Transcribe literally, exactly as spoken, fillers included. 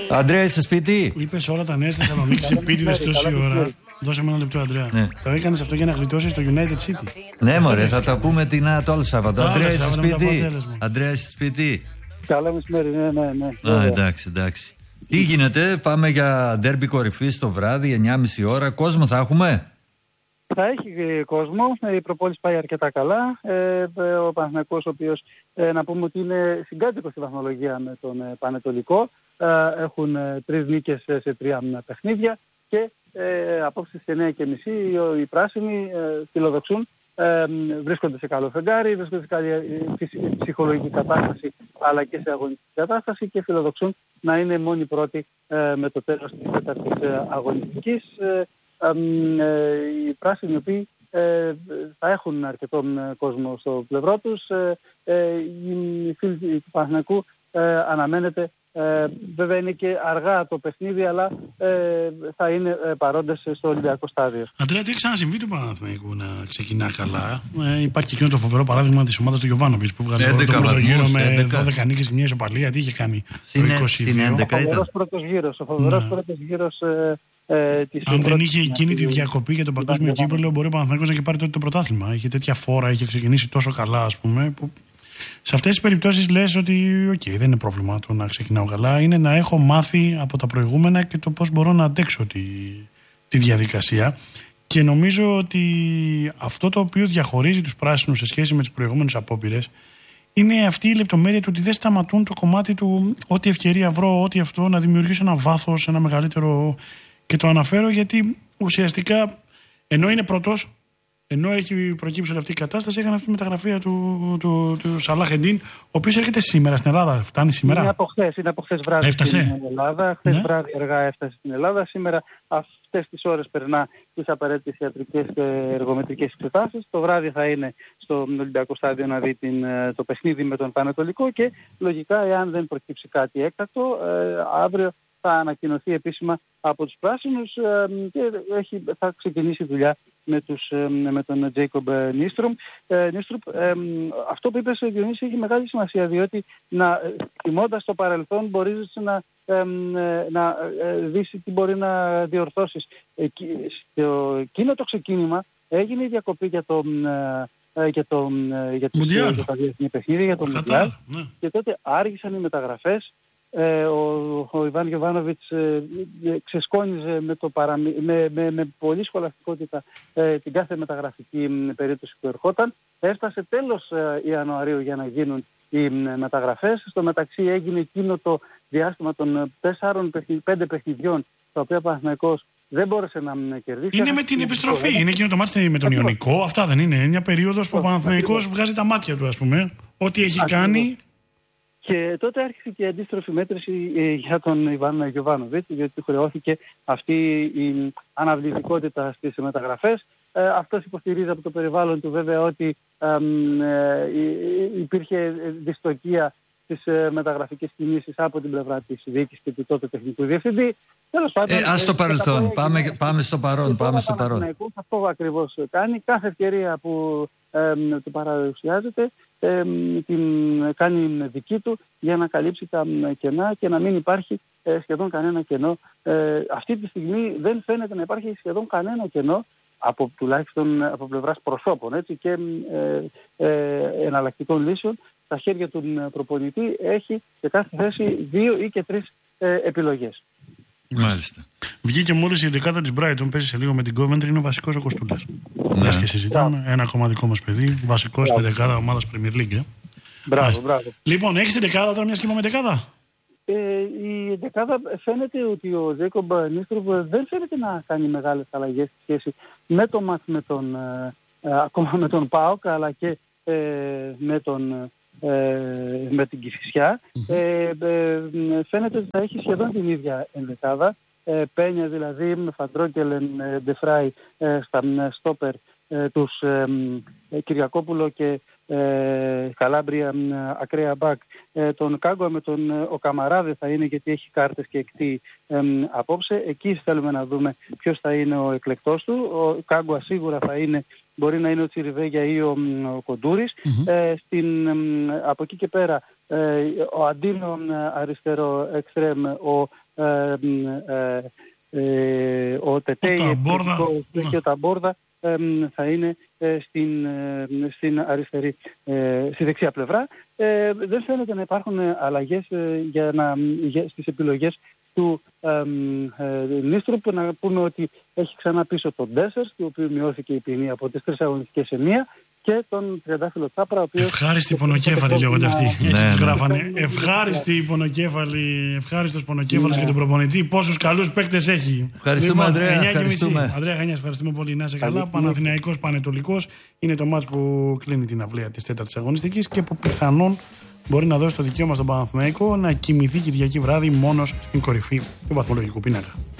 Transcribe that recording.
Αντρέα, είσαι σπίτι. Είπες όλα τα νέα στη Θεσσαλονίκη επίτηδες τόση ώρα. Δώσε με ένα λεπτό, Αντρέα. Ναι. Το έκανες αυτό για να γλιτώσεις το United City. Ναι, μωρέ, θα τα πούμε την το άλλο Σάββατο. Αντρέα, είσαι σπίτι. Αντρέα, είσαι σπίτι. Καλό μεσημέρι, ναι, ναι, ναι. Α, εντάξει, εντάξει. Τι γίνεται, πάμε για ντέρμπι κορυφής το βράδυ, εννιά και μισή ώρα. Κόσμο θα έχουμε. Θα έχει κόσμο, η προπόνηση πάει αρκετά καλά. Ε, ο Παναθηναϊκός, ο οποίος ε, να πούμε ότι είναι συγκάτοικος στη βαθμολογία με τον ε, Πανετολικό. Ε, έχουν ε, τρεις νίκες σε τρία παιχνίδια και ε, απόψε στις εννιά και μισή οι, οι πράσινοι ε, φιλοδοξούν. Ε, βρίσκονται σε καλό φεγγάρι, βρίσκονται σε καλή ψυχολογική κατάσταση αλλά και σε αγωνιστική κατάσταση και φιλοδοξούν να είναι μόνοι πρώτοι ε, με το τέλος της τέταρτης ε, αγωνιστικής. Ε, ε, ε, οι πράσινοι οι οποίοι ε, θα έχουν αρκετό κόσμο στο πλευρό τους. Ε, ε, οι φίλοι του Παναθηναϊκού ε, αναμένεται. Ε, βέβαια είναι και αργά το παιχνίδι, αλλά ε, θα είναι ε, παρόντες στο Ολυμπιακό στάδιο. Αντρέα, τι έχει ξανασυμβεί του Παναθηναϊκού να ξεκινά καλά? Ε, υπάρχει και εκείνο το φοβερό παράδειγμα της ομάδας του Γιωβάνοβιτς που βγάλε τον πρώτο γύρο με δώδεκα νίκες και μια ισοπαλία. Τι είχε κάνει το είκοσι δύο? Ο φοβερός πρώτος γύρος. Ο φοβερός ναι. πρώτος γύρος ε, ε, της Αν δεν είχε εκείνη τη διακοπή για τον παγκόσμιο κύπελλο, μπορεί ο Παναθηναϊκός να είχε πάρει τότε το πρωτάθλημα. Είχε τέτοια φόρα, είχε ξεκινήσει τόσο καλά, ας πούμε. Που... Σε αυτές τις περιπτώσεις λες ότι οκ, okay, δεν είναι πρόβλημα το να ξεκινάω καλά, είναι να έχω μάθει από τα προηγούμενα και το πώς μπορώ να αντέξω τη, τη διαδικασία. Και νομίζω ότι αυτό το οποίο διαχωρίζει τους πράσινους σε σχέση με τις προηγούμενες απόπειρες είναι αυτή η λεπτομέρεια του ότι δεν σταματούν το κομμάτι του ό,τι ευκαιρία βρω, ό,τι αυτό, να δημιουργήσω ένα βάθος, ένα μεγαλύτερο. Και το αναφέρω γιατί ουσιαστικά ενώ είναι πρώτος, ενώ έχει προκύψει όλη αυτή η κατάσταση, έκανε αυτή τη μεταγραφή του, του, του Σαλάχ Εντίν, ο οποίος έρχεται σήμερα στην Ελλάδα. Φτάνει σήμερα. Είναι από χθες, είναι από χθες βράδυ Έφτασε. στην Ελλάδα. Χθες Ναι. βράδυ αργά έφτασε στην Ελλάδα. Σήμερα αυτές τις ώρες περνά τις απαραίτητες ιατρικές και εργομετρικές εξετάσεις. Το βράδυ θα είναι στο Ολυμπιακό στάδιο να δει την, το παιχνίδι με τον Πανετολικό και λογικά, εάν δεν προκύψει κάτι έκτακτο, ε, αύριο θα ανακοινωθεί επίσημα από τους πράσινους ε, και έχει, θα ξεκινήσει δουλειά με, τους, ε, με τον Τζέικομπ Νίστρουπ. Ε, ε, αυτό που είπες, Διονύση, έχει μεγάλη σημασία, διότι να, τιμώντας το παρελθόν μπορείς να, ε, να ε, δεις τι μπορεί να διορθώσεις. Ε, στο εκείνο το ξεκίνημα έγινε η διακοπή για το... Ε, για το, για τους, για τα διεθνή παιχνίδια, για το Μουντιάλ, ναι. Και τότε άργησαν οι μεταγραφές. Ε, ο, ο Ιβάν Γιοβάνοβιτς ε, ε, ξεσκόνιζε με, το παραμι... με, με, με πολύ σχολαστικότητα ε, την κάθε μεταγραφική ε, περίπτωση που ερχόταν. Έφτασε τέλος ε, Ιανουαρίου για να γίνουν οι ε, μεταγραφές. Στο μεταξύ έγινε εκείνο το διάστημα των τεσσάρων πέντε παιχνιδιών, τα οποία ο Παναθηναϊκός δεν μπόρεσε να κερδίσει. Είναι με την επιστροφή. Είναι εκείνο το μάτι με τον Ιωνικό. Αυτά δεν είναι? Είναι μια περίοδος που ο Παναθηναϊκός βγάζει τα μάτια του, ας πούμε. Ό,τι έχει Ακριβώς. κάνει. Και τότε άρχισε και η αντίστροφη μέτρηση ε, για τον Ιβάν Γιοβάνοβιτς, διότι χρεώθηκε αυτή η αναβλητικότητα στις μεταγραφές. Ε, αυτός υποστηρίζει από το περιβάλλον του βέβαια ότι ε, ε, υπήρχε δυστοκία στις ε, μεταγραφικές κινήσεις από την πλευρά της διοίκησης και του τότε τεχνικού διευθυντή. Τέλος πάντων, ε, ας το παρελθόν, ε, πάμε, ε, πάμε στο παρόν. Πάμε στο παρόν. Αυτό ακριβώς κάνει. Κάθε ευκαιρία που ε, του παρουσιάζεται Ε, την κάνει δική του για να καλύψει τα κενά και να μην υπάρχει ε, σχεδόν κανένα κενό. Ε, αυτή τη στιγμή δεν φαίνεται να υπάρχει σχεδόν κανένα κενό από, τουλάχιστον από πλευράς προσώπων, έτσι, και ε, ε, εναλλακτικών λύσεων. Στα χέρια του προπονητή έχει σε κάθε θέση δύο ή και τρεις ε, επιλογές. Μάλιστα. Βγήκε μόλις η εντεκάδα της Brighton, παίζει σε λίγο με την Coventry, είναι ο βασικός ο Κοστούλας. Ναι. Και συζητάμε, ένα ακόμα δικό μας παιδί, βασικός στην εντεκάδα ομάδας Premier League. Ε. Μπράβο, μπράβο. Λοιπόν, έχεις εντεκάδα τώρα, μια και είπαμε εντεκάδα? Ε, η εντεκάδα φαίνεται ότι ο Τζέικομπ Νίστρουπ δεν φαίνεται να κάνει μεγάλες αλλαγές στη σχέση με το μάτς με τον, ε, ε, ακόμα με τον ΠΑΟΚ, αλλά και ε, με τον... Ε, με την Κηφισιά. Mm-hmm. ε, ε, φαίνεται ότι θα έχει σχεδόν την ίδια ενδεκάδα. ε, Πένια δηλαδή, με Φαντρόκελεν, Ντεφράι ε, στα στόπερ, ε, τους ε, ε, Κυριακόπουλο και ε, Καλάμπρια ακραία μπακ. Ε, τον Κάγκουα με τον ε, ο Καμαράδε θα είναι, γιατί έχει κάρτες και εκτί ε, απόψε. Εκεί θέλουμε να δούμε ποιος θα είναι ο εκλεκτός του. Ο Κάγκουα σίγουρα θα είναι, μπορεί να είναι ο Τσιριβέγια ή ο, ο Κοντούρης. Mm-hmm. Ε, στην, ε, από εκεί και πέρα ε, ο Αντίνο αριστερό εξτρέμ, ο ε, ε, ε, ο Τετέι και ο Ταμπόρδα ε, θα είναι ε, στην, ε, στην αριστερή, ε, στη δεξιά πλευρά. Ε, δεν φαίνεται να υπάρχουν αλλαγές ε, για να, για, στις επιλογές του ε, ε, Νίστρου, που να πούμε ότι έχει ξανά πίσω τον Ντέσσερς, του οποίου μειώθηκε η ποινή από τις τρεις αγωνιστικές σε μία, και τον Τριαντάφυλλο Τσάπρα, ο οποίος... Ευχάριστη πονοκέφαλη λέγονται αυτοί. Έτσι τους γράφανε. Ευχάριστη πονοκέφαλη, ευχάριστος πονοκέφαλος για τον προπονητή. Πόσους καλούς παίκτες έχει. Ευχαριστούμε, Ανδρέα. Ευχαριστούμε. Ανδρέα Χανιάς, ευχαριστούμε πολύ. Να είσαι καλά. Παναθηναϊκός Πανετολικός είναι το μάτς που κλείνει την αυλαία της τέταρτης αγωνιστικής και που πιθανόν μπορεί να δώσει το δικαίωμα στον Παναθηναϊκό να κοιμηθεί Κυριακή βράδυ μόνος στην κορυφή του βαθμολογικού πίνακα.